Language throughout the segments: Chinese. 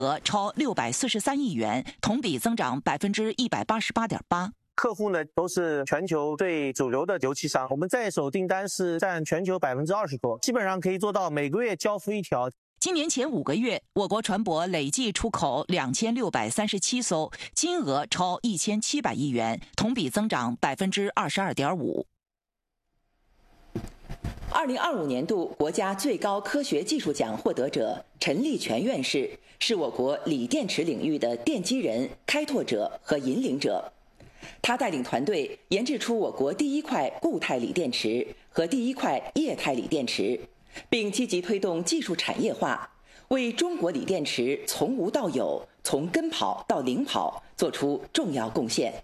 额超643亿元，同比增长188.8%。 客户呢都是全球最主流的油漆商，我们在手订单是占全球20%多，基本上可以做到每个月交付一条。 今年前5个月，我国船舶累计出口2637艘，金额超1700亿元，同比增长22.5%。 2025年度国家最高科学技术奖获得者陈立全院士是我国锂电池领域的奠基人、开拓者和引领者。他带领团队研制出我国第一块固态锂电池和第一块液态锂电池，并积极推动技术产业化，为中国锂电池从无到有、从跟跑到领跑做出重要贡献。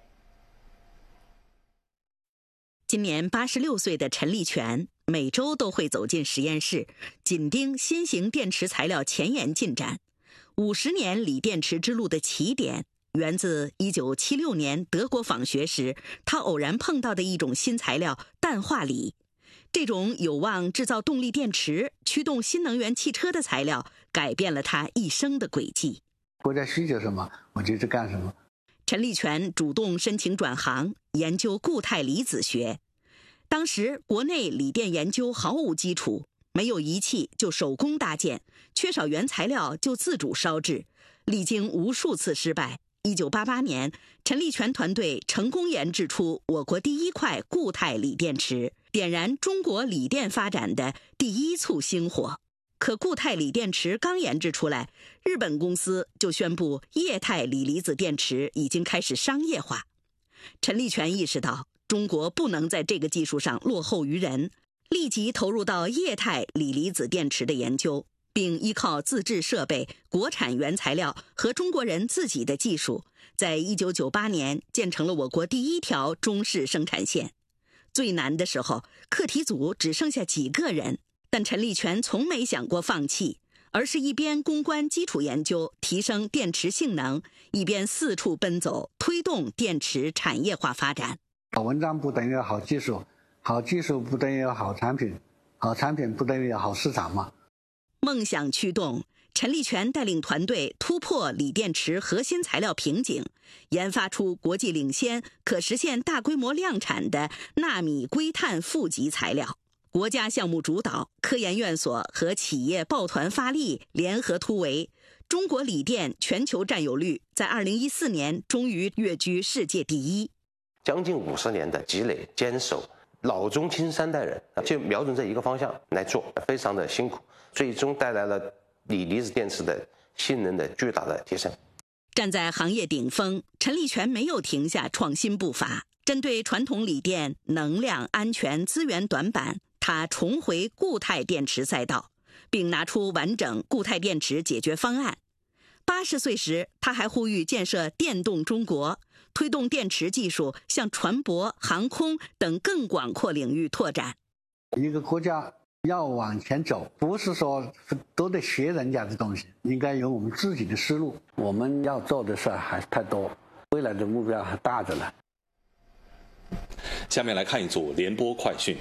今年86岁的陈立全每周都会走进实验室，紧盯新型电池材料前沿进展。50年锂电池之路的起点源自1976年德国访学时，他偶然碰到的一种新材料氮化锂。这种有望制造动力电池、驱动新能源汽车的材料，改变了他一生的轨迹。 国家需求什么，我就去干什么。 陈立全主动申请转行，研究固态离子学。当时国内锂电研究毫无基础，没有仪器就手工搭建，缺少原材料就自主烧制，历经无数次失败。1988年，陈立全团队成功研制出我国第一块固态锂电池，点燃中国锂电发展的第一簇星火。可固态锂电池刚研制出来，日本公司就宣布液态锂离子电池已经开始商业化。陈立全意识到中国不能在这个技术上落后于人，立即投入到液态锂离子电池的研究，并依靠自制设备、国产原材料和中国人自己的技术，在1998年建成了我国第一条中式生产线。最难的时候，课题组只剩下几个人，但陈立全从没想过放弃，而是一边攻关基础研究，提升电池性能，一边四处奔走，推动电池产业化发展。 好文章不等于好技术，好技术不等于好产品，好产品不等于好市场嘛。 梦想驱动，陈立全带领团队突破锂电池核心材料瓶颈，研发出国际领先、可实现大规模量产的纳米硅碳负极材料。国家项目主导，科研院所和企业抱团发力，联合突围，中国锂电全球占有率在2014年终于跃居世界第一。 将近50年的积累坚守，老中青三代人就瞄准这一个方向来做，非常的辛苦，最终带来了锂离子电池的性能的巨大的提升。 站在行业顶峰，陈立全没有停下创新步伐。针对传统锂电能量、安全、资源短板，他重回固态电池赛道，并拿出完整固态电池解决方案。80岁时，他还呼吁建设电动中国，推动电池技术向船舶、航空等更广阔领域拓展。 一个国家要往前走，不是说都得学人家的东西，应该有我们自己的思路。我们要做的事还是太多，未来的目标还大着呢。 下面来看一组联播快讯。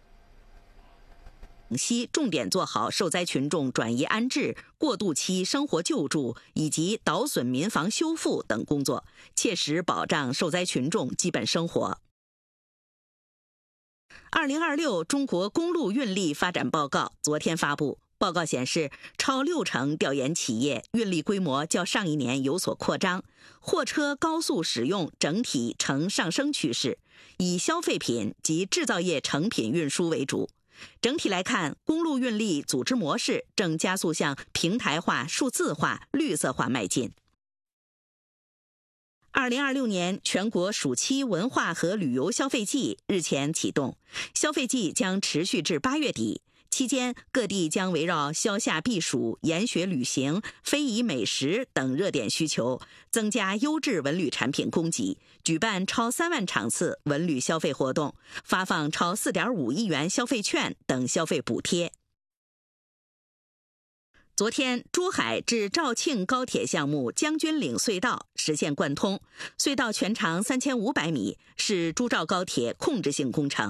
广西重点做好受灾群众转移安置、过渡期生活救助以及倒损民房修复等工作，切实保障受灾群众基本生活。2026中国公路运力发展报告昨天发布，报告显示，超60%调研企业运力规模较上一年有所扩张，货车高速使用整体呈上升趋势，以消费品及制造业成品运输为主。整体来看，公路运力组织模式正加速向平台化、数字化、绿色化迈进。2026年全国暑期文化和旅游消费季日前启动，消费季将持续至8月底。期间，各地将围绕消夏避暑、研学旅行、非遗美食等热点需求，增加优质文旅产品供给，举办超3万场次文旅消费活动，发放超4.5亿元消费券等消费补贴。昨天，珠海至肇庆高铁项目将军岭隧道实现贯通，隧道全长3500米，是珠肇高铁控制性工程。